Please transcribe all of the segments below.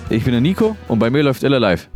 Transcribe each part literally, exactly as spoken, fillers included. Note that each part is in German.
Ich bin der Nico und bei mir läuft Ella live.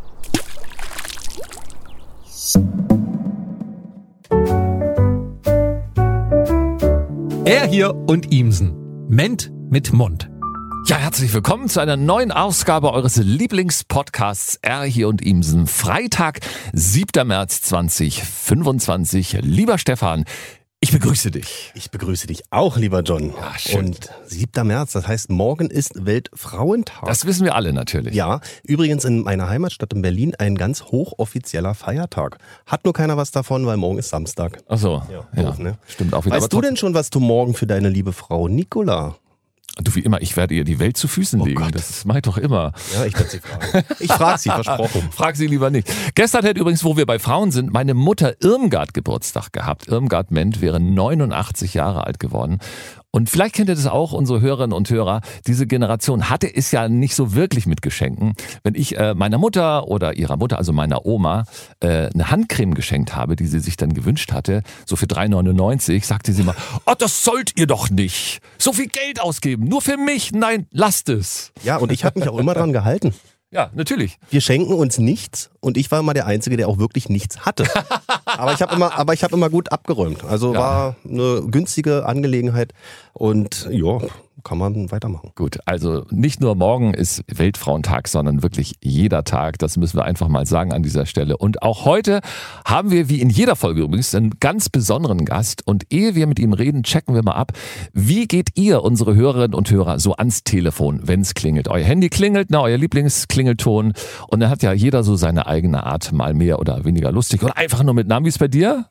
Er hier und Ihmsen. Ment mit Mund. Ja, herzlich willkommen zu einer neuen Ausgabe eures Lieblingspodcasts Er hier und Ihmsen. Freitag, siebter März zweitausendfünfundzwanzig. Lieber Stefan, ich begrüße dich. Ich begrüße dich auch, lieber John. Ja, schön. Und siebter März, das heißt, morgen ist Weltfrauentag. Das wissen wir alle natürlich. Ja, übrigens in meiner Heimatstadt in Berlin ein ganz hochoffizieller Feiertag. Hat nur keiner was davon, weil morgen ist Samstag. Ach so, Ja, ja, doof, ne? Stimmt auch wieder. Weißt Aber du trotzdem- denn schon, was du morgen für deine liebe Frau Nicola? Du, wie immer, ich werde ihr die Welt zu Füßen Oh legen. Gott. Das mache ich doch immer. Ja, ich werde sie fragen. Ich frage sie, versprochen. Frag sie lieber nicht. Gestern hat übrigens, wo wir bei Frauen sind, meine Mutter Irmgard Geburtstag gehabt. Irmgard Ment wäre neunundachtzig Jahre alt geworden. Und vielleicht kennt ihr das auch, unsere Hörerinnen und Hörer. Diese Generation hatte es ja nicht so wirklich mit Geschenken. Wenn ich äh, meiner Mutter oder ihrer Mutter, also meiner Oma, äh, eine Handcreme geschenkt habe, die sie sich dann gewünscht hatte, so für drei neunundneunzig, sagte sie immer, oh, das sollt ihr doch nicht. So viel Geld ausgeben, nur für mich. Nein, lasst es. Ja, und ich habe mich auch immer dran gehalten. Ja, natürlich. Wir schenken uns nichts und ich war immer der Einzige, der auch wirklich nichts hatte. Aber ich habe immer, aber ich habe immer gut abgeräumt. Also Ja. war eine günstige Angelegenheit und ja, kann man weitermachen. Gut, also nicht nur morgen ist Weltfrauentag, sondern wirklich jeder Tag. Das müssen wir einfach mal sagen an dieser Stelle. Und auch heute haben wir, wie in jeder Folge übrigens, einen ganz besonderen Gast. Und ehe wir mit ihm reden, checken wir mal ab, wie geht ihr, unsere Hörerinnen und Hörer, so ans Telefon, wenn es klingelt? Euer Handy klingelt, na, euer Lieblingsklingelton. Und dann hat ja jeder so seine eigene Art, mal mehr oder weniger lustig oder einfach nur mit Namen. Wie ist bei dir?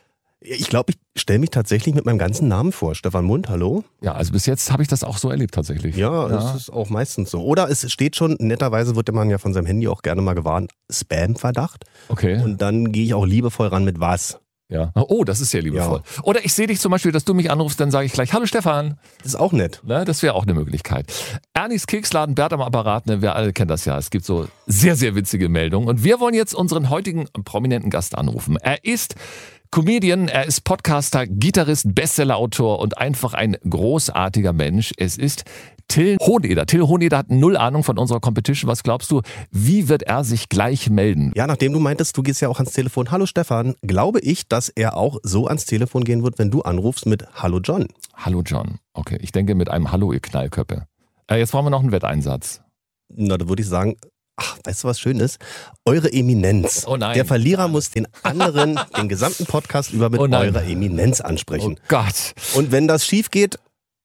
Ich glaube, ich stelle mich tatsächlich mit meinem ganzen Namen vor. Stefan Mund, hallo? Ja, also bis jetzt habe ich das auch so erlebt tatsächlich. Ja, das ist auch meistens so. Oder es steht schon, netterweise wird man ja von seinem Handy auch gerne mal gewarnt, Spam-Verdacht. Okay. Und dann gehe ich auch liebevoll ran mit was. Ja. Oh, das ist ja liebevoll. Oder ich sehe dich zum Beispiel, dass du mich anrufst, dann sage ich gleich, hallo Stefan. Das ist auch nett. Ne, das wäre auch eine Möglichkeit. Ernies Keksladen, Bert am Apparat, ne, wir alle kennen das ja. Es gibt so sehr, sehr witzige Meldungen. Und wir wollen jetzt unseren heutigen prominenten Gast anrufen. Er ist Comedian, er ist Podcaster, Gitarrist, Bestsellerautor und einfach ein großartiger Mensch. Es ist Till Hoheneder. Till Hoheneder hat null Ahnung von unserer Competition. Was glaubst du, wie wird er sich gleich melden? Ja, nachdem du meintest, du gehst ja auch ans Telefon. Hallo Stefan, glaube ich, dass er auch so ans Telefon gehen wird, wenn du anrufst mit Hallo John. Hallo John. Okay, ich denke mit einem Hallo, ihr Knallköppe. Äh, jetzt brauchen wir noch einen Wetteinsatz. Na, da würde ich sagen, ach, weißt du, was schön ist? Eure Eminenz. Oh nein. Der Verlierer muss den anderen den gesamten Podcast über mit Oh nein. eurer Eminenz Oh ansprechen. Gott. Und wenn das schief geht,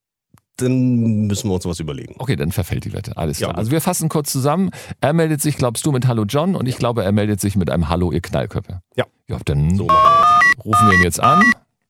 dann müssen wir uns was überlegen. Okay, dann verfällt die Wette. Alles Ja, klar. gut. Also wir fassen kurz zusammen. Er meldet sich, glaubst du, mit Hallo John und ich glaube, er meldet sich mit einem Hallo, ihr Knallköppe. Ja. Ja, dann So machen wir rufen wir ihn jetzt an.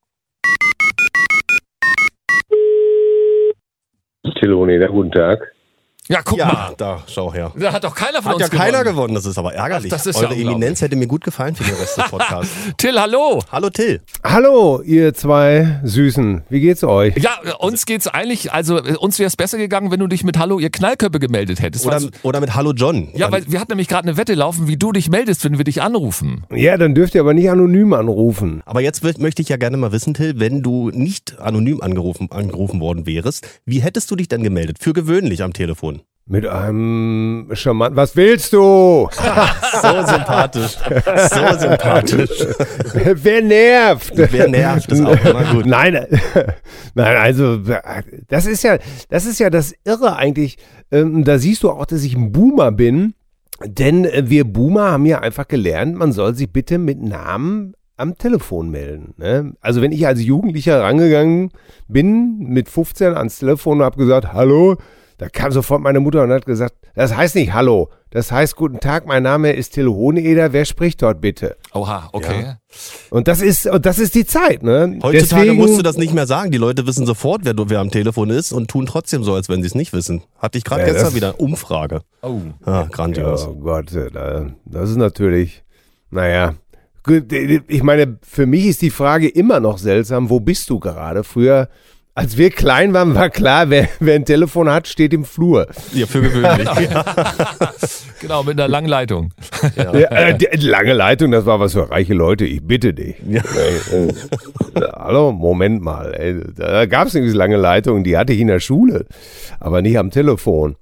Till Hoheneder, guten Tag. Ja, guck das. mal. Ja, da, schau her. Da hat doch keiner von Hat uns ja keiner gewonnen. gewonnen, das ist aber ärgerlich. Ach, das ist Eure ja unglaublich. Eminenz hätte mir gut gefallen für den Rest des Podcasts. Till, hallo. Hallo Till. Hallo, ihr zwei Süßen. Wie geht's euch? Ja, uns geht's eigentlich, also äh, uns wäre es besser gegangen, wenn du dich mit Hallo, ihr Knallköppe gemeldet hättest. Oder, Weil- oder mit Hallo John. ja, Dann- weil wir hatten nämlich gerade eine Wette laufen, wie du dich meldest, wenn wir dich anrufen. Ja, dann dürft ihr aber nicht anonym anrufen. aber jetzt will- möchte ich ja gerne mal wissen, Till, wenn du nicht anonym angerufen, angerufen worden wärst, wie hättest du dich denn gemeldet? Für gewöhnlich am Telefon. Mit einem charmanten... Was willst du? So sympathisch. So sympathisch. Wer nervt? Wer nervt, ist auch immer gut. Nein, äh, nein, also das ist ja, das ist ja das Irre eigentlich. Ähm, da siehst du auch, dass ich ein Boomer bin, denn äh, wir Boomer haben ja einfach gelernt, man soll sich bitte mit Namen am Telefon melden. Ne? Also wenn ich als Jugendlicher rangegangen bin, mit fünfzehn ans Telefon und habe gesagt, hallo, da kam sofort meine Mutter und hat gesagt, das heißt nicht Hallo, das heißt Guten Tag, mein Name ist Till Hoheneder, wer spricht dort bitte? Oha, okay. Ja. Und das ist, und das ist die Zeit, ne? Heutzutage Deswegen, musst du das nicht mehr sagen. Die Leute wissen sofort, wer, du- wer am Telefon ist und tun trotzdem so, als wenn sie es nicht wissen. Hatte ich gerade Ja, gestern das- wieder Umfrage. Oh. Ah, grandios. Oh Gott, da- das ist natürlich, naja. Gut, ich meine, für mich ist die Frage immer noch seltsam, wo bist du gerade? Früher, als wir klein waren, war klar, wer, wer ein Telefon hat, steht im Flur. Ja, für gewöhnlich. Genau, mit einer langen Leitung. Ja, äh, die, lange Leitung, das war was für reiche Leute, ich bitte dich. Ja. Äh, äh, hallo, Moment mal, ey, da gab es nämlich lange Leitungen, die hatte ich in der Schule, aber nicht am Telefon.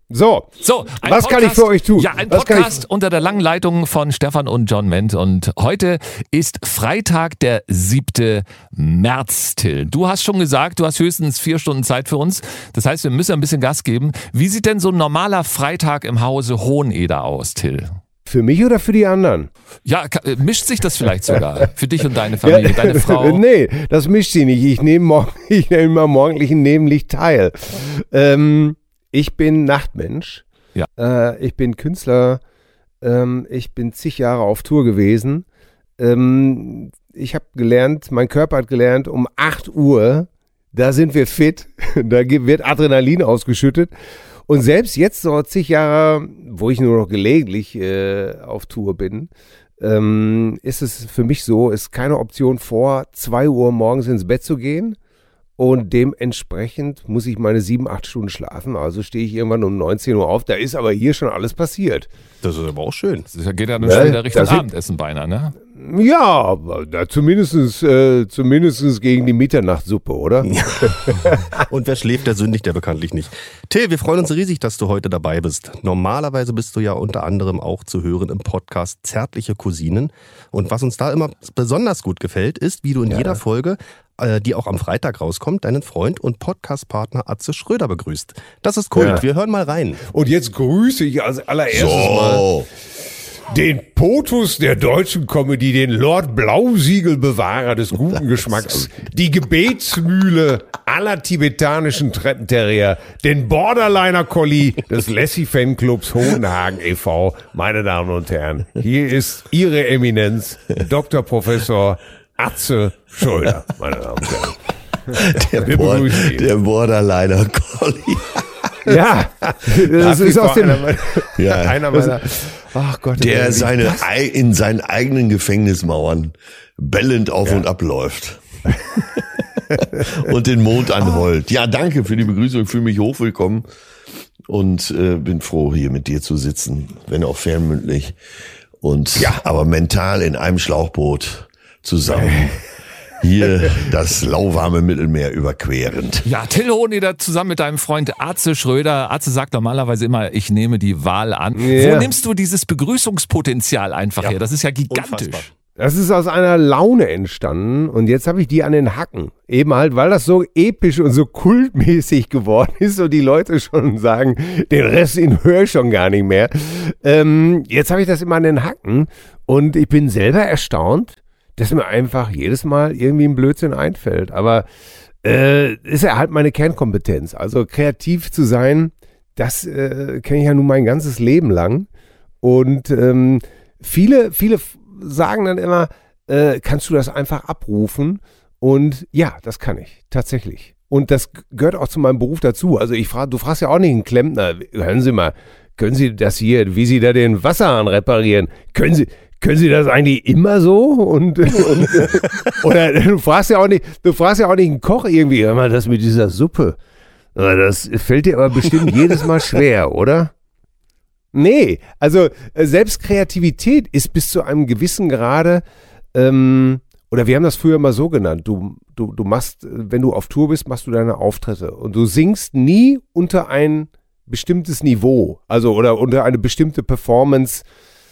So, So, ein was kann ich für euch tun? Ja, ein Was kann Podcast ich- unter der langen Leitung von Stefan und John Ment. Und heute ist Freitag, der siebte März, Till. Du hast schon gesagt, du hast höchstens vier Stunden Zeit für uns. Das heißt, wir müssen ein bisschen Gas geben. Wie sieht denn so ein normaler Freitag im Hause Hoheneder aus, Till? Für mich oder für die anderen? Ja, ka- äh, mischt sich das vielleicht sogar für dich und deine Familie, deine Frau? Nee, das mischt sie nicht. Ich nehme morgen, ich nehme am morgendlichen Nebenlicht teil. Ähm, ich bin Nachtmensch. Ja. Äh, ich bin Künstler. Ähm, ich bin zig Jahre auf Tour gewesen. Ähm, ich habe gelernt, mein Körper hat gelernt, um acht Uhr, da sind wir fit. Da ge- wird Adrenalin ausgeschüttet. Und selbst jetzt, so zig Jahre, wo ich nur noch gelegentlich äh, auf Tour bin, ähm, ist es für mich so, ist keine Option vor zwei Uhr morgens ins Bett zu gehen. Und dementsprechend muss ich meine sieben, acht Stunden schlafen. Also stehe ich irgendwann um neunzehn Uhr auf. Da ist aber hier schon alles passiert. Das ist aber auch schön. Das geht ja dann Ja, schon wieder Richtung das sind- Abendessen beinahe, ne? Ja, aber da zumindest, äh, zumindest gegen die Mitternachtssuppe, oder? Und wer schläft, der sündigt ja bekanntlich nicht. Till, wir freuen uns riesig, dass du heute dabei bist. Normalerweise bist du ja unter anderem auch zu hören im Podcast Zärtliche Cousinen. Und was uns da immer besonders gut gefällt, ist, wie du in Ja. jeder Folge, äh, die auch am Freitag rauskommt, deinen Freund und Podcastpartner Atze Schröder begrüßt. Das ist Kult. Ja. Wir hören mal rein. Und jetzt grüße ich als allererstes mal So. den POTUS der deutschen Comedy, den Lord Blausiegelbewahrer des guten Geschmacks, die Gebetsmühle aller tibetanischen Treppenterrier, den Borderliner Collie des Lassie Fanclubs Hohenhagen e V. Meine Damen und Herren, hier ist Ihre Eminenz, Doktor Professor Atze Schröder, meine Damen und Herren. Der, Wir Bord, begrüßen ihn. der Borderliner Collie. Ja, das ist aus dem... Ja. Einer meiner... Ach Gott, Der wie seine, das- ei- in seinen eigenen Gefängnismauern bellend auf und ab läuft. Und den Mond anheult. Ja, danke für die Begrüßung. Ich fühle mich hochwillkommen und äh, bin froh, hier mit dir zu sitzen, wenn auch fernmündlich. Und ja, aber mental in einem Schlauchboot zusammen. Hier das lauwarme Mittelmeer überquerend. Ja, Till Hoheneder zusammen mit deinem Freund Atze Schröder. Atze sagt normalerweise immer, ich nehme die Wahl an. Ja. Wo nimmst du dieses Begrüßungspotenzial einfach her? Das ist ja gigantisch. Unfassbar. Das ist aus einer Laune entstanden und jetzt habe ich die an den Hacken. Eben halt, weil das so episch und so kultmäßig geworden ist und die Leute schon sagen, den Rest den höre ich schon gar nicht mehr. Ähm, jetzt habe ich das immer an den Hacken und ich bin selber erstaunt, dass mir einfach jedes Mal irgendwie ein Blödsinn einfällt. Aber äh, ist ja halt meine Kernkompetenz. Also kreativ zu sein, das äh, kenne ich ja nun mein ganzes Leben lang. Und ähm, viele, viele f- sagen dann immer, äh, kannst du das einfach abrufen? Und ja, das kann ich, tatsächlich. Und das g- gehört auch zu meinem Beruf dazu. Also ich frage, du fragst ja auch nicht einen Klempner, hören Sie mal, können Sie das hier, wie Sie da den Wasserhahn reparieren, können Sie, können Sie das eigentlich immer so? Und, und äh, oder du fragst ja auch nicht, du fragst ja auch nicht einen Koch irgendwie, hör mal, das mit dieser Suppe, na, das fällt dir aber bestimmt jedes Mal schwer, oder? Nee, also äh, selbst Kreativität ist bis zu einem gewissen Grade, ähm, oder wir haben das früher mal so genannt, du, du, du machst, äh, wenn du auf Tour bist, machst du deine Auftritte und du singst nie unter ein bestimmtes Niveau, also oder unter eine bestimmte Performance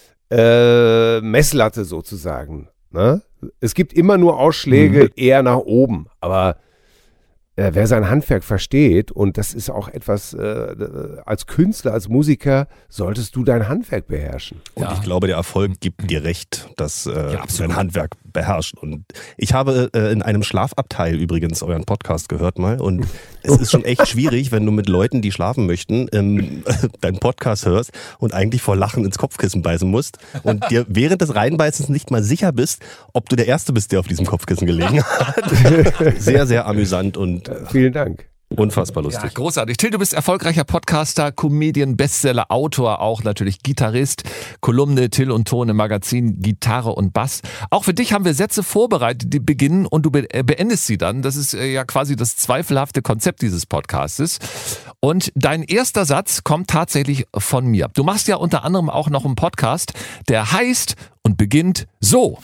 äh, Messlatte sozusagen. Ne? Es gibt immer nur Ausschläge Mhm. eher nach oben, aber äh, wer sein Handwerk versteht, und das ist auch etwas, äh, als Künstler, als Musiker, solltest du dein Handwerk beherrschen. Und Ja. ich glaube, der Erfolg gibt dir recht, dass äh, Ja, du absolut. dein Handwerk beherrscht. Und ich habe äh, in einem Schlafabteil übrigens euren Podcast gehört mal. Und es ist schon echt schwierig, wenn du mit Leuten, die schlafen möchten, ähm, deinen Podcast hörst und eigentlich vor Lachen ins Kopfkissen beißen musst und dir während des Reinbeißens nicht mal sicher bist, ob du der Erste bist, der auf diesem Kopfkissen gelegen hat. Sehr, sehr amüsant und Vielen Dank. unfassbar Ja, lustig. großartig. Till, du bist erfolgreicher Podcaster, Comedian, Bestseller, Autor, auch natürlich Gitarrist, Kolumne, Till und Ton im Magazin Gitarre und Bass. Auch für dich haben wir Sätze vorbereitet, die beginnen und du be- äh, beendest sie dann. Das ist äh, ja quasi das zweifelhafte Konzept dieses Podcastes. Und dein erster Satz kommt tatsächlich von mir. Du machst ja unter anderem auch noch einen Podcast, der heißt und beginnt so.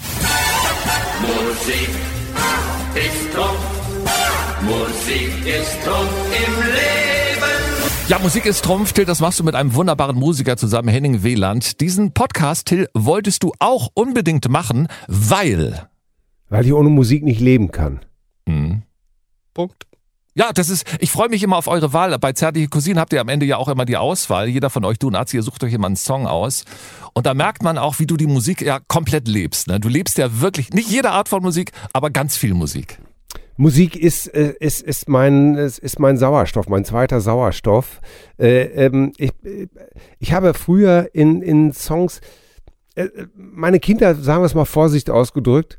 Musik ist Trumpf, Musik ist Trumpf im Leben. Ja, Musik ist Trumpf, Till, das machst du mit einem wunderbaren Musiker zusammen, Henning Wieland. Diesen Podcast, Till, wolltest du auch unbedingt machen, weil... Weil ich ohne Musik nicht leben kann. Mhm. Punkt. Ja, das ist, ich freue mich immer auf eure Wahl. Bei Zärtliche Cousinen habt ihr am Ende ja auch immer die Auswahl. Jeder von euch, du und Azi, ihr sucht euch immer einen Song aus. Und da merkt man auch, wie du die Musik ja komplett lebst. Ne? Du lebst ja wirklich, nicht jede Art von Musik, aber ganz viel Musik. Musik ist, äh, ist, ist, mein, ist, ist mein Sauerstoff, mein zweiter Sauerstoff. Äh, ähm, ich, ich habe früher in, in Songs, äh, meine Kinder, sagen wir es mal vorsichtig ausgedrückt,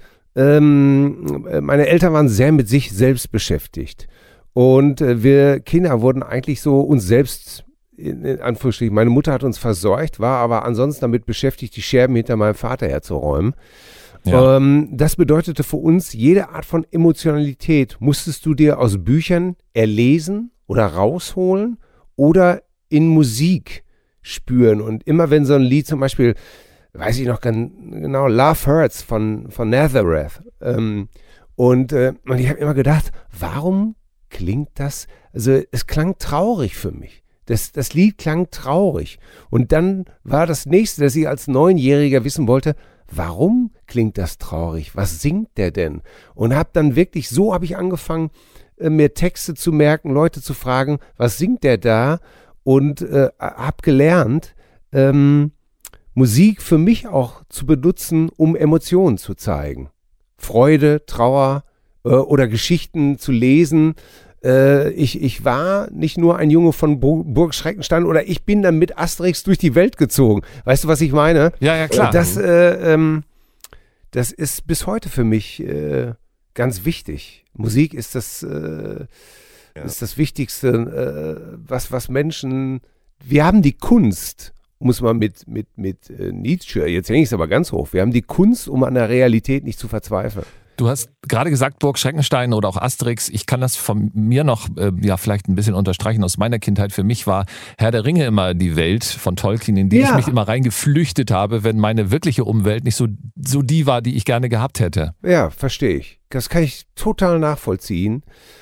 ähm, meine Eltern waren sehr mit sich selbst beschäftigt. Und äh, wir Kinder wurden eigentlich so uns selbst, in, in Anführungsstrichen, meine Mutter hat uns versorgt, war aber ansonsten damit beschäftigt, die Scherben hinter meinem Vater herzuräumen. Ja. Ähm, das bedeutete für uns, jede Art von Emotionalität musstest du dir aus Büchern erlesen oder rausholen oder in Musik spüren. Und immer wenn so ein Lied zum Beispiel, weiß ich noch ganz genau, Love Hurts von, von Nazareth. Ähm, und, äh, und ich habe immer gedacht, warum klingt das, also es klang traurig für mich. Das, das Lied klang traurig. Und dann war das nächste, dass ich als Neunjähriger wissen wollte, warum klingt das traurig? Was singt der denn? Und habe dann wirklich, so habe ich angefangen, äh, mir Texte zu merken, Leute zu fragen, was singt der da? Und äh, habe gelernt, ähm, Musik für mich auch zu benutzen, um Emotionen zu zeigen. Freude, Trauer äh, oder Geschichten zu lesen. Äh, ich, ich war nicht nur ein Junge von Burg Schreckenstein oder ich bin dann mit Asterix durch die Welt gezogen. Weißt du, was ich meine? Ja, ja, klar. Das, äh, ähm, das ist bis heute für mich äh, ganz wichtig. Musik ist das, äh, ja. ist das Wichtigste, äh, was, was Menschen, wir haben die Kunst, um es mal mit, mit, mit äh, Nietzsche, jetzt hänge ich es aber ganz hoch, wir haben die Kunst, um an der Realität nicht zu verzweifeln. Du hast gerade gesagt, Burg Schreckenstein oder auch Asterix. Ich kann das von mir noch äh, ja vielleicht ein bisschen unterstreichen aus meiner Kindheit. Für mich war Herr der Ringe immer die Welt von Tolkien, in die Ja. ich mich immer reingeflüchtet habe, wenn meine wirkliche Umwelt nicht so, so die war, die ich gerne gehabt hätte. Ja, verstehe ich. Das kann ich total nachvollziehen.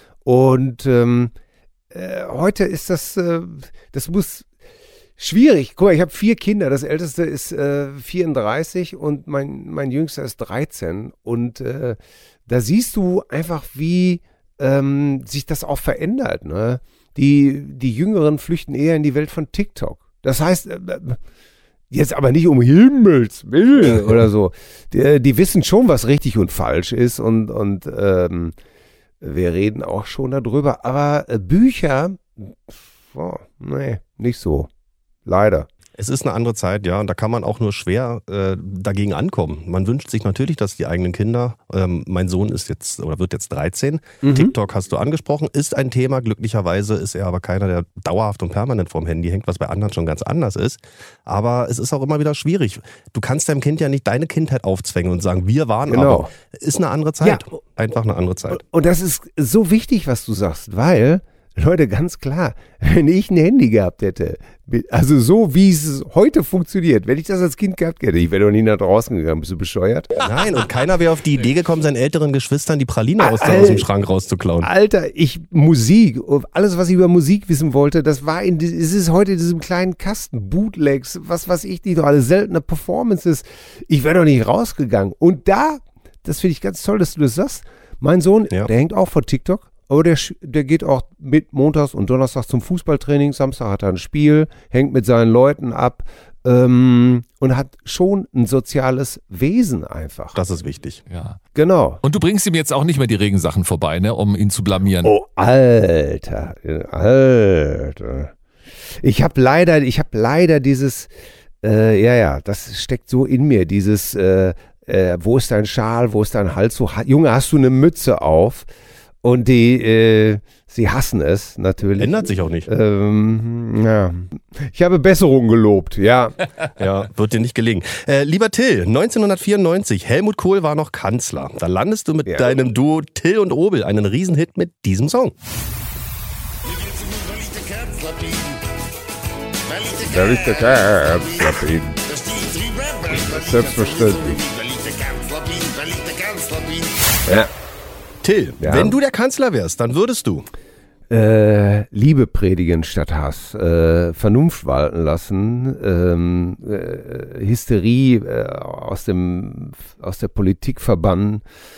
Und ähm, äh, heute ist das, äh, das muss schwierig. Guck mal, ich habe vier Kinder. Das älteste ist äh, vierunddreißig und mein, mein jüngster ist dreizehn. Und äh, da siehst du einfach, wie ähm, sich das auch verändert. Ne? Die, die Jüngeren flüchten eher in die Welt von TikTok. Das heißt, äh, jetzt aber nicht um Himmels Willen oder so. Die, die wissen schon, was richtig und falsch ist. Und, und ähm, wir reden auch schon darüber. Aber äh, Bücher, oh, nee, nicht so. Leider. Es ist eine andere Zeit, ja, und da kann man auch nur schwer äh, dagegen ankommen. Man wünscht sich natürlich, dass die eigenen Kinder, ähm, mein Sohn ist jetzt oder wird jetzt dreizehn, Mhm. TikTok hast du angesprochen, ist ein Thema, glücklicherweise ist er aber keiner, der dauerhaft und permanent vorm Handy hängt, was bei anderen schon ganz anders ist. Aber es ist auch immer wieder schwierig. Du kannst deinem Kind ja nicht deine Kindheit aufzwängen und sagen, wir waren Genau. aber. Ist eine andere Zeit. Ja. Einfach eine andere Zeit. Und das ist so wichtig, was du sagst, weil, Leute, ganz klar, wenn ich ein Handy gehabt hätte, also so wie es heute funktioniert, wenn ich das als Kind gehabt hätte, ich wäre doch nie nach draußen gegangen, bist du bescheuert? Nein, und keiner wäre auf die Idee gekommen, seinen älteren Geschwistern die Praline aus, Al- aus dem Schrank rauszuklauen. Alter, ich, Musik, alles, was ich über Musik wissen wollte, das war in, es ist heute in diesem kleinen Kasten, Bootlegs, was weiß ich, die doch alle seltene Performances. Ich wäre doch nicht rausgegangen. Und da, das finde ich ganz toll, dass du das sagst, mein Sohn, Ja. der hängt auch vor TikTok. Aber der, sch- der geht auch mit montags und donnerstags zum Fußballtraining. Samstag hat er ein Spiel, hängt mit seinen Leuten ab ähm, und hat schon ein soziales Wesen einfach. Das ist wichtig. Ja. Genau. Und du bringst ihm jetzt auch nicht mehr die Regensachen vorbei, ne, um ihn zu blamieren. Oh, Alter, Alter. Ich habe leider, ich habe leider dieses, äh, ja, ja, das steckt so in mir, dieses, äh, äh, wo ist dein Schal, wo ist dein Hals? So, ha- Junge, hast du eine Mütze auf? Und die, äh, sie hassen es natürlich. Ändert sich auch nicht. Ähm, ja. Ich habe Besserung gelobt, ja. Ja, wird dir nicht gelingen. Äh, lieber Till, neunzehnhundertvierundneunzig, Helmut Kohl war noch Kanzler. Da landest du mit Ja. deinem Duo Till und Obel einen Riesenhit mit diesem Song. Wer ist der Kanzler bin? Selbstverständlich. Ja. Till, Ja. wenn du der Kanzler wärst, dann würdest du. Äh, Liebe predigen statt Hass, äh, Vernunft walten lassen, ähm, äh, Hysterie äh, aus dem aus der Politik verbannen,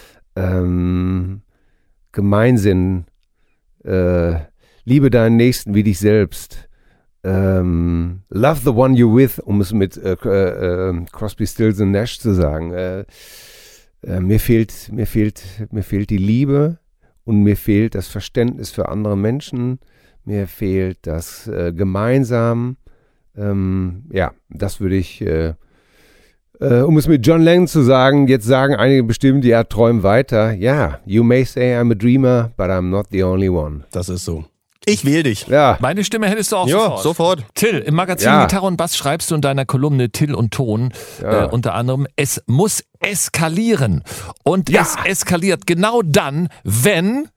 ähm, Gemeinsinn, äh, liebe deinen Nächsten wie dich selbst, ähm, love the one you're with, um es mit äh, äh, Crosby, Stills und Nash zu sagen. Äh, äh, mir fehlt, mir fehlt, mir fehlt die Liebe. Und mir fehlt das Verständnis für andere Menschen, mir fehlt das äh, gemeinsam, ähm, ja, das würde ich, äh, äh, um es mit John Lennon zu sagen, jetzt sagen einige bestimmt, ja, träum weiter. Ja, you may say I'm a dreamer, but I'm not the only one. Das ist so. Ich wähle dich. Ja. Meine Stimme hättest du auch Ja, sofort. sofort. Till, im Magazin Ja. Gitarre und Bass schreibst du in deiner Kolumne Till und Ton Ja. äh, unter anderem, es muss eskalieren. Und Ja. es eskaliert genau dann, wenn...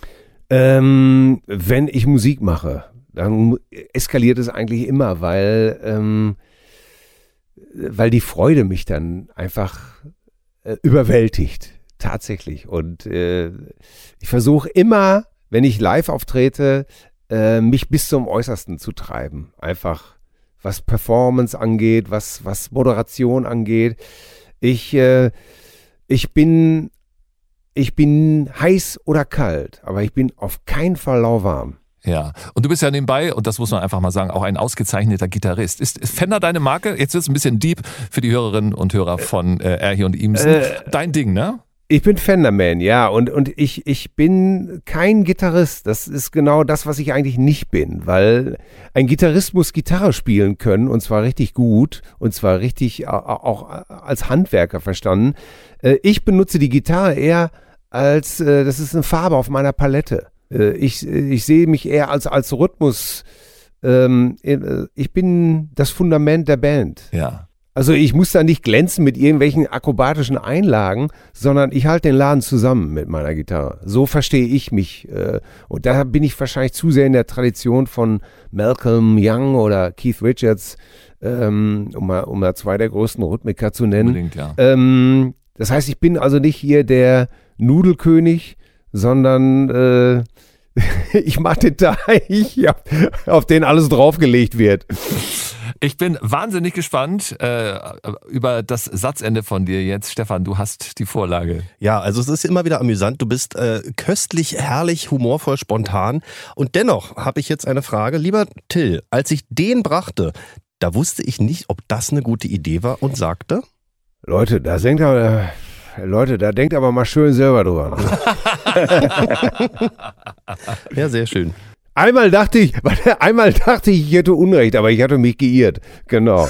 Ähm, wenn ich Musik mache, dann eskaliert es eigentlich immer, weil, ähm, weil die Freude mich dann einfach äh, überwältigt, tatsächlich. Und äh, ich versuche immer, wenn ich live auftrete, äh, mich bis zum Äußersten zu treiben. Einfach was Performance angeht, was, was Moderation angeht. Ich, äh, ich bin... Ich bin heiß oder kalt, aber ich bin auf keinen Fall lauwarm. Ja, und du bist ja nebenbei, und das muss man einfach mal sagen, auch ein ausgezeichneter Gitarrist. Ist, ist Fender deine Marke? Jetzt wird es ein bisschen deep für die Hörerinnen und Hörer von äh, Erhi und Imsen. Äh, Dein Ding, ne? Ich bin Fenderman, ja, und, und ich, ich bin kein Gitarrist. Das ist genau das, was ich eigentlich nicht bin, weil ein Gitarrist muss Gitarre spielen können, und zwar richtig gut, und zwar richtig auch als Handwerker verstanden. Ich benutze die Gitarre eher als, das ist eine Farbe auf meiner Palette. Ich, ich sehe mich eher als, als Rhythmus. Ich bin das Fundament der Band. Ja. Also ich muss da nicht glänzen mit irgendwelchen akrobatischen Einlagen, sondern ich halte den Laden zusammen mit meiner Gitarre. So verstehe ich mich. Und da bin ich wahrscheinlich zu sehr in der Tradition von Malcolm Young oder Keith Richards, um mal, um mal zwei der größten Rhythmiker zu nennen. Unbedingt, ja. Das heißt, ich bin also nicht hier der Nudelkönig, sondern äh, ich mache den Teich, ja, auf den alles draufgelegt wird. Ich bin wahnsinnig gespannt äh, über das Satzende von dir jetzt. Stefan, du hast die Vorlage. Ja, also es ist immer wieder amüsant. Du bist äh, köstlich, herrlich, humorvoll, spontan. Und dennoch habe ich jetzt eine Frage. Lieber Till, als ich den brachte, da wusste ich nicht, ob das eine gute Idee war und sagte... Leute, da denkt aber, Leute, da denkt aber mal schön selber drüber. Ja, sehr schön. Einmal dachte ich, einmal dachte ich, ich hätte Unrecht, aber ich hatte mich geirrt. Genau.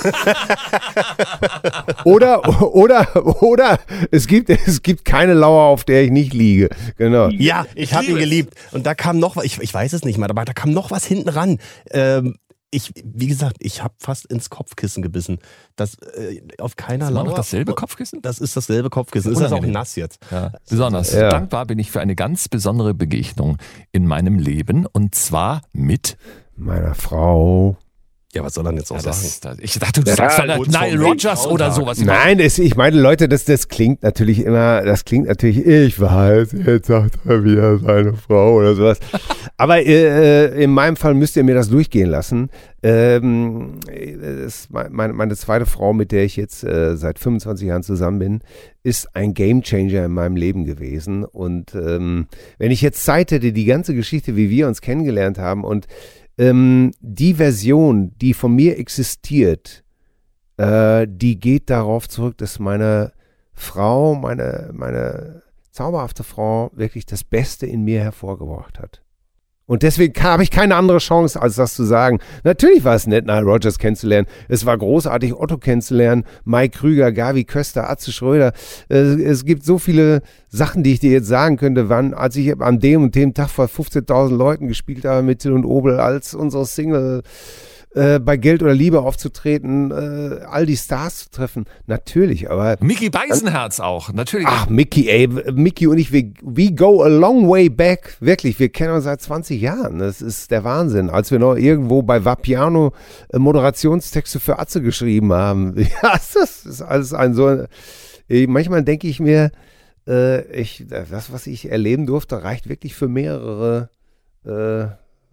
Oder, oder, oder es gibt, es gibt keine Lauer, auf der ich nicht liege. Genau. Ja, ich habe ihn geliebt. Und da kam noch was, ich, ich weiß es nicht mal, aber da kam noch was hinten ran. Ähm, Ich, wie gesagt, ich habe fast ins Kopfkissen gebissen. Das äh, auf keiner Ist immer Lauer. noch dasselbe Kopfkissen? Das ist dasselbe Kopfkissen. Ist das auch Unangenehm. nass jetzt? Ja, besonders Ja. dankbar bin ich für eine ganz besondere Begegnung in meinem Leben, und zwar mit... Meiner Frau. Ja, was soll er denn jetzt auch Ja, sagen? das, das, ich dachte, du sagst dann kurz Nile vorm Rodgers oder sowas. Nein, es, ich meine, Leute, das, das klingt natürlich immer, das klingt natürlich, ich weiß, jetzt sagt er wieder seine Frau oder sowas. Aber äh, in meinem Fall müsst ihr mir das durchgehen lassen. Ähm, es, meine, meine zweite Frau, mit der ich jetzt äh, seit fünfundzwanzig Jahren zusammen bin, ist ein Gamechanger in meinem Leben gewesen. Und ähm, wenn ich jetzt Zeit hätte, die ganze Geschichte, wie wir uns kennengelernt haben, und Ähm, die Version, die von mir existiert, äh, die geht darauf zurück, dass meine Frau, meine, meine zauberhafte Frau wirklich das Beste in mir hervorgebracht hat. Und deswegen habe ich keine andere Chance, als das zu sagen. Natürlich war es nett, Nile Rodgers kennenzulernen. Es war großartig, Otto kennenzulernen, Mike Krüger, Gavi Köster, Atze Schröder. Es, es gibt so viele Sachen, die ich dir jetzt sagen könnte, wann, als ich an dem und dem Tag vor fünfzehntausend Leuten gespielt habe mit Till und Obel, als unsere Single äh, bei Geld oder Liebe aufzutreten, äh, all die Stars zu treffen. Natürlich, aber... Micky Beisenherz auch, natürlich. Ach, Micky, ey, Micky und ich, we, we go a long way back. Wirklich, wir kennen uns seit zwanzig Jahren. Das ist der Wahnsinn. Als wir noch irgendwo bei Vapiano äh, Moderationstexte für Atze geschrieben haben. Ja, das ist alles ein so... Äh, manchmal denke ich mir, äh, ich, das, was ich erleben durfte, reicht wirklich für mehrere äh,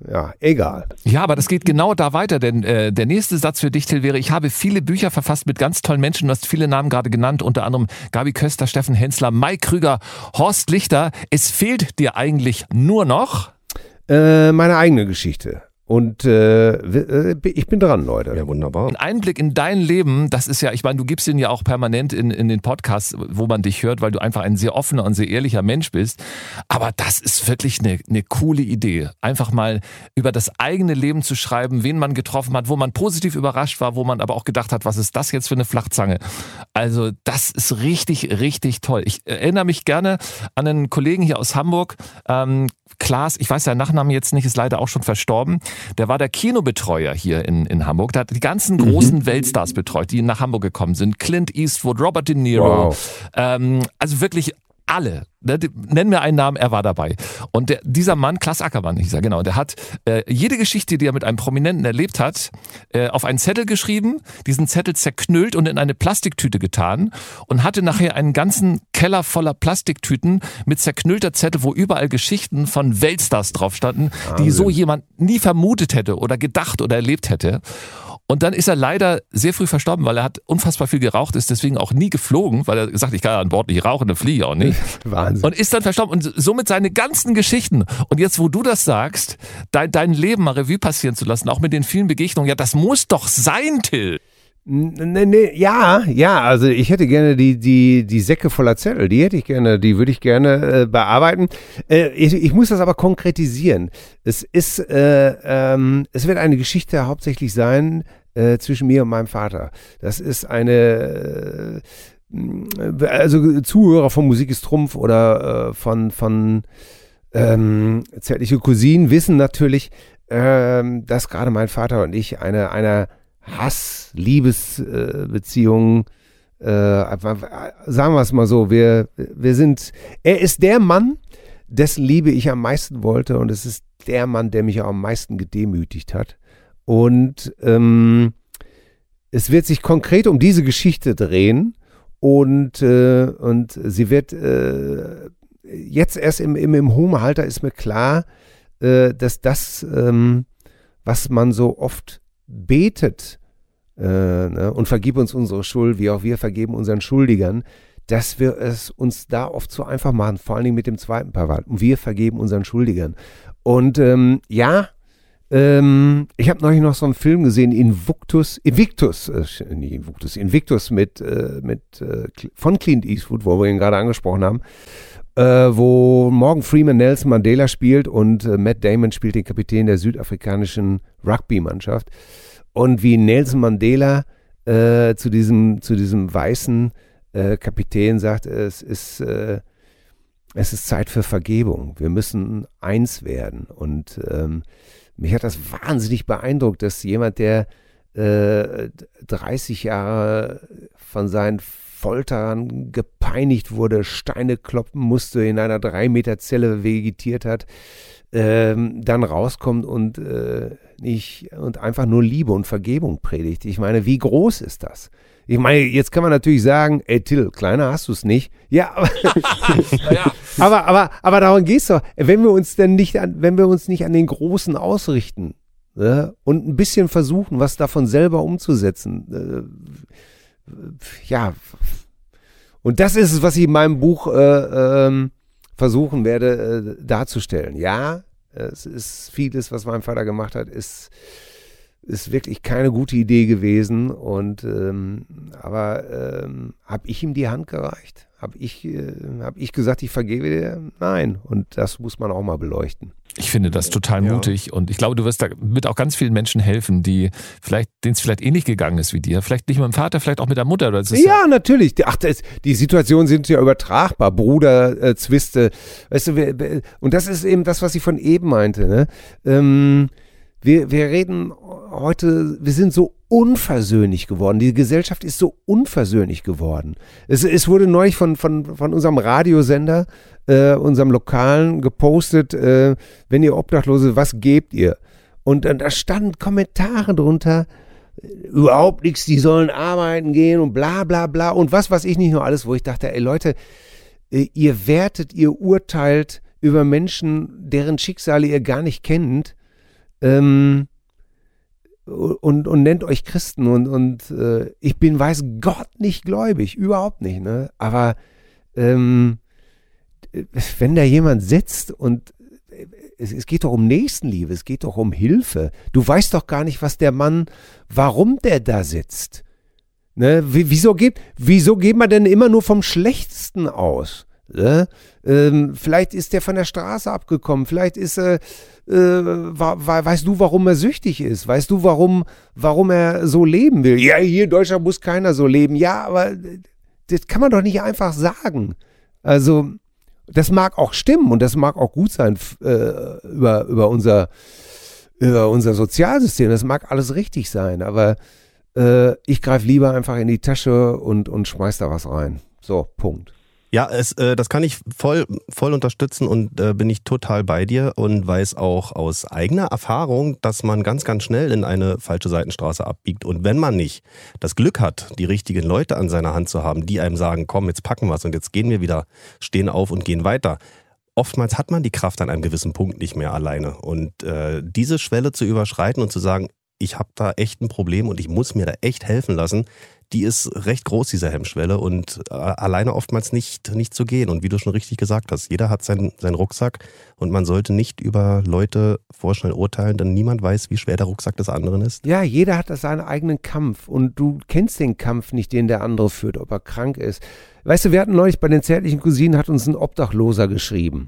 ja, egal. Ja, aber das geht genau da weiter, denn äh, der nächste Satz für dich, Till, wäre, ich habe viele Bücher verfasst mit ganz tollen Menschen, du hast viele Namen gerade genannt, unter anderem Gabi Köster, Steffen Hensler, Mike Krüger, Horst Lichter. Es fehlt dir eigentlich nur noch? Äh, meine eigene Geschichte. Und äh, ich bin dran, Leute. Ja, wunderbar. Ein Einblick in dein Leben, das ist ja, ich meine, du gibst den ja auch permanent in, in den Podcasts, wo man dich hört, weil du einfach ein sehr offener und sehr ehrlicher Mensch bist. Aber das ist wirklich eine, eine coole Idee. Einfach mal über das eigene Leben zu schreiben, wen man getroffen hat, wo man positiv überrascht war, wo man aber auch gedacht hat, was ist das jetzt für eine Flachzange? Also das ist richtig, richtig toll. Ich erinnere mich gerne an einen Kollegen hier aus Hamburg, ähm, Klaas, ich weiß seinen Nachnamen jetzt nicht, ist leider auch schon verstorben. Der war der Kinobetreuer hier in, in Hamburg. Der hat die ganzen großen mhm. Weltstars betreut, die nach Hamburg gekommen sind. Clint Eastwood, Robert De Niro. Wow. Ähm, also wirklich alle. Nenn mir einen Namen, er war dabei. Und der, dieser Mann, Klaas Ackermann hieß er, genau, der hat äh, jede Geschichte, die er mit einem Prominenten erlebt hat, äh, auf einen Zettel geschrieben, diesen Zettel zerknüllt und in eine Plastiktüte getan und hatte nachher einen ganzen Keller voller Plastiktüten mit zerknüllter Zettel, wo überall Geschichten von Weltstars drauf standen, die so jemand nie vermutet hätte oder gedacht oder erlebt hätte. Und dann ist er leider sehr früh verstorben, weil er hat unfassbar viel geraucht, ist deswegen auch nie geflogen, weil er gesagt hat, ich kann an Bord nicht rauchen, dann fliege ich auch nicht. Wahnsinn. Und ist dann verstorben und somit seine ganzen Geschichten. Und jetzt, wo du das sagst, dein, dein Leben mal Revue passieren zu lassen, auch mit den vielen Begegnungen, ja, das muss doch sein, Till. Nee, nee, ja, ja, also ich hätte gerne die, die, die Säcke voller Zettel, die hätte ich gerne, die würde ich gerne äh, bearbeiten. Äh, ich, ich muss das aber konkretisieren. Es ist, äh, ähm, es wird eine Geschichte hauptsächlich sein äh, zwischen mir und meinem Vater. Das ist eine, äh, also Zuhörer von Musik ist Trumpf oder äh, von, von ähm, Zärtliche Cousinen wissen natürlich, äh, dass gerade mein Vater und ich eine, einer Hass-Liebes-Beziehungen, äh, äh, sagen wir es mal so, wir, wir sind, er ist der Mann, dessen Liebe ich am meisten wollte und es ist der Mann, der mich auch am meisten gedemütigt hat. Und ähm, es wird sich konkret um diese Geschichte drehen und, äh, und sie wird äh, jetzt erst im, im, im hohen Alter ist mir klar, äh, dass das, ähm, was man so oft betet äh, ne, und vergib uns unsere Schuld, wie auch wir vergeben unseren Schuldigern, dass wir es uns da oft so einfach machen, vor allen Dingen mit dem zweiten Part. Und wir vergeben unseren Schuldigern. Und ähm, ja, ähm, ich habe neulich noch so einen Film gesehen, Invictus, Invictus, äh, nicht Invictus, Invictus mit, äh, mit äh, von Clint Eastwood, wo wir ihn gerade angesprochen haben, äh, wo Morgan Freeman Nelson Mandela spielt und äh, Matt Damon spielt den Kapitän der südafrikanischen Rugby-Mannschaft. Und wie Nelson Mandela äh, zu diesem zu diesem weißen äh, Kapitän sagt, es ist äh, es ist Zeit für Vergebung. Wir müssen eins werden. Und ähm, mich hat das wahnsinnig beeindruckt, dass jemand, der äh, dreißig Jahre von seinen Folterern gepeinigt wurde, Steine kloppen musste, in einer drei Meter Zelle vegetiert hat, ähm, dann rauskommt und, äh, nicht, und einfach nur Liebe und Vergebung predigt. Ich meine, wie groß ist das? Ich meine, jetzt kann man natürlich sagen, ey Till, kleiner hast du es nicht. Ja, aber, ja. aber, aber, aber darum geht's doch. Wenn wir uns denn nicht an, wenn wir uns nicht an den Großen ausrichten, ne, und ein bisschen versuchen, was davon selber umzusetzen, äh, ja, und das ist es, was ich in meinem Buch äh, ähm, versuchen werde äh, darzustellen. Ja, es ist vieles, was mein Vater gemacht hat, ist, ist wirklich keine gute Idee gewesen. Und ähm, aber ähm, habe ich ihm die Hand gereicht? Habe ich, äh, hab ich gesagt, ich vergebe dir? Nein. Und das muss man auch mal beleuchten. Ich finde das total ja. mutig und ich glaube, du wirst damit auch ganz vielen Menschen helfen, die vielleicht, denen es vielleicht ähnlich gegangen ist wie dir. Vielleicht nicht mit dem Vater, vielleicht auch mit der Mutter. Oder das ist ja, ja, natürlich. Ach, das, die Situationen sind ja übertragbar. Bruder, äh, Zwiste. Weißt du, wir, und das ist eben das, was ich von eben meinte. Ne? Ähm, wir, wir reden heute, wir sind so unversöhnlich geworden. Die Gesellschaft ist so unversöhnlich geworden. Es, es wurde neulich von, von, von unserem Radiosender, äh, unserem Lokalen, gepostet, äh, wenn ihr Obdachlose, was gebt ihr? Und äh, da standen Kommentare drunter, überhaupt nichts, die sollen arbeiten gehen und bla bla bla und was weiß ich nicht nur alles, wo ich dachte, ey Leute, äh, ihr wertet, ihr urteilt über Menschen, deren Schicksale ihr gar nicht kennt, ähm, und, und nennt euch Christen und, und äh, ich bin, weiß Gott, nicht gläubig, überhaupt nicht, ne? Aber ähm, wenn da jemand sitzt und es, es geht doch um Nächstenliebe, es geht doch um Hilfe. Du weißt doch gar nicht, was der Mann, warum der da sitzt. Ne? Wie, wieso, geht, wieso geht man denn immer nur vom Schlechtesten aus? Ne? Ähm, vielleicht ist der von der Straße abgekommen, vielleicht ist er, äh, wa, wa, weißt du, warum er süchtig ist? Weißt du, warum, warum er so leben will? Ja, hier in Deutschland muss keiner so leben. Ja, aber das kann man doch nicht einfach sagen. Also, das mag auch stimmen und das mag auch gut sein äh, über, über, unser, über unser Sozialsystem. Das mag alles richtig sein, aber äh, ich greife lieber einfach in die Tasche und, und schmeiß da was rein. So, Punkt. Ja, es, äh, das kann ich voll, voll unterstützen und äh, bin ich total bei dir und weiß auch aus eigener Erfahrung, dass man ganz, ganz schnell in eine falsche Seitenstraße abbiegt. Und wenn man nicht das Glück hat, die richtigen Leute an seiner Hand zu haben, die einem sagen, komm, jetzt packen wir es und jetzt gehen wir wieder, stehen auf und gehen weiter. Oftmals hat man die Kraft an einem gewissen Punkt nicht mehr alleine. Und äh, diese Schwelle zu überschreiten und zu sagen, ich habe da echt ein Problem und ich muss mir da echt helfen lassen, die ist recht groß, diese Hemmschwelle und äh, alleine oftmals nicht, nicht zu gehen. Und wie du schon richtig gesagt hast, jeder hat seinen, seinen Rucksack und man sollte nicht über Leute vorschnell urteilen, denn niemand weiß, wie schwer der Rucksack des anderen ist. Ja, jeder hat seinen eigenen Kampf und du kennst den Kampf nicht, den der andere führt, ob er krank ist. Weißt du, wir hatten neulich bei den zärtlichen Cousinen, hat uns ein Obdachloser geschrieben,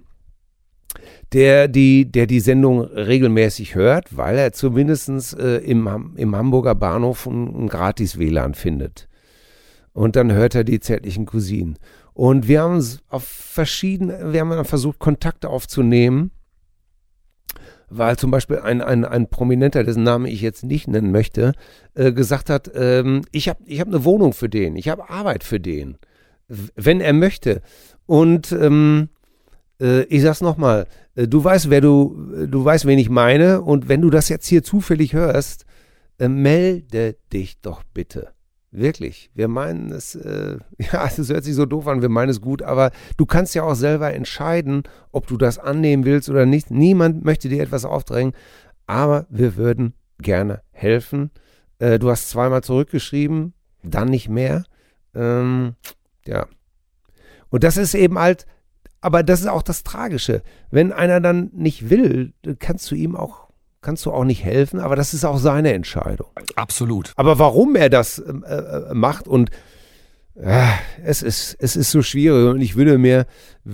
der die, der die Sendung regelmäßig hört, weil er zumindest äh, im, im Hamburger Bahnhof ein, ein Gratis-W L A N findet. Und dann hört er die zärtlichen Cousinen. Und wir haben auf verschiedene, wir haben dann versucht, Kontakte aufzunehmen, weil zum Beispiel ein, ein, ein Prominenter, dessen Namen ich jetzt nicht nennen möchte, äh, gesagt hat, ähm, ich habe ich hab eine Wohnung für den, ich habe Arbeit für den, wenn er möchte. Und ähm, ich sag's nochmal, du weißt, wer du, du weißt, wen ich meine, und wenn du das jetzt hier zufällig hörst, äh, melde dich doch bitte. Wirklich. Wir meinen es, äh, ja, es hört sich so doof an, wir meinen es gut, aber du kannst ja auch selber entscheiden, ob du das annehmen willst oder nicht. Niemand möchte dir etwas aufdrängen, aber wir würden gerne helfen. Äh, du hast zweimal zurückgeschrieben, dann nicht mehr. Ähm, ja. Und das ist eben halt, aber das ist auch das Tragische. Wenn einer dann nicht will, kannst du ihm auch, kannst du auch nicht helfen, aber das ist auch seine Entscheidung. Absolut. Aber warum er das äh, macht und äh, es ist, es ist so schwierig und ich würde mir